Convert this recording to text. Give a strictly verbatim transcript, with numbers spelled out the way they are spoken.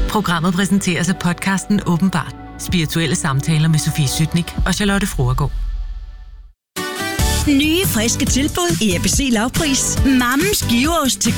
Programmet præsenteres af podcasten Åbenbart. Spirituelle samtaler med Sofie Sytnik og Charlotte Fruergaard. Nye, friske tilbud i A B C Lavpris. Mammens giveost til